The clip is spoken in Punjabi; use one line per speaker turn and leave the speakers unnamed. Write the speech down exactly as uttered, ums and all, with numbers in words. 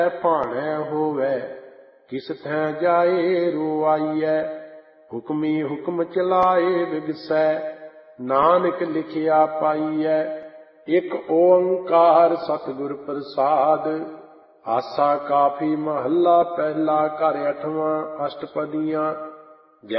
ਭਾਣੈ ਹੋਵੈ ਕਿਸ ਥੈਂ ਜਾਏ ਰੁਆਈਐ। ਹੁਕਮੀ ਹੁਕਮ ਚਲਾਏ ਵਿਗਸੈ ਨਾਨਕ ਲਿਖਿਆ ਪਾਈਐ। ਇਕ ਓੰਕਾਰ ਸਤਿਗੁਰ ਪ੍ਰਸਾਦ। ਆਸਾ ਕਾਫੀ ਮਹੱਲਾ ਪਹਿਲਾ। ਘਰ ਅਠਵਾਂ। ਅਸ਼ਟਪਦੀਆਂ।